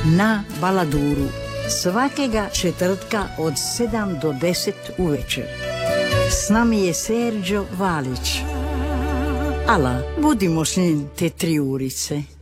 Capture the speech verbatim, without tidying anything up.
na Baladuru svakega četvrtka od sedam do deset uvečer. S nami je Serđo Valić. Ala, budimo s njim te tri urice.